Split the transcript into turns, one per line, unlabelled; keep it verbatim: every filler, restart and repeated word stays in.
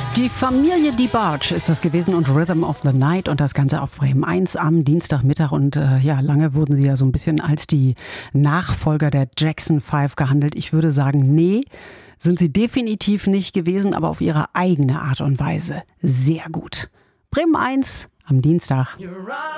Die Familie DeBarge ist das gewesen und Rhythm of the Night und das Ganze auf Bremen eins am Dienstagmittag und äh, ja, lange wurden sie ja so ein bisschen als die Nachfolger der Jackson Five gehandelt. Ich würde sagen, nee, sind sie definitiv nicht gewesen, aber auf ihre eigene Art und Weise sehr gut. Bremen eins am Dienstag.